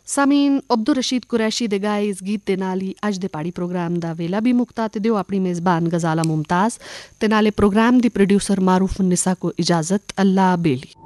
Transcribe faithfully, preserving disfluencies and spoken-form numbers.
ਸਾਮੀਨ, ਅਬਦੁਲ ਰਸ਼ੀਦ ਕੁਰੈਸ਼ੀ ਦੇ ਗਾਏ ਇਸ ਗੀਤ ਦੇ ਨਾਲ ਹੀ ਅੱਜ ਦੇ ਪਹਾੜੀ ਪ੍ਰੋਗਰਾਮ ਦਾ ਵੇਲਾ ਵੀ ਮੁਕਤਾ ਤੇ ਦਿਓ ਆਪਣੀ ਮੇਜ਼ਬਾਨ ਗਜ਼ਾਲਾ ਮੁਮਤਾਜ਼ ਤੇ ਨਾਲੇ ਪ੍ਰੋਗਰਾਮ ਦੀ ਪ੍ਰੋਡਿਊਸਰ ਮਾਰੂਫ ਨਿਸਾ ਕੋ ਇਜਾਜ਼ਤ। ਅੱਲਾ ਬੇਲੀ।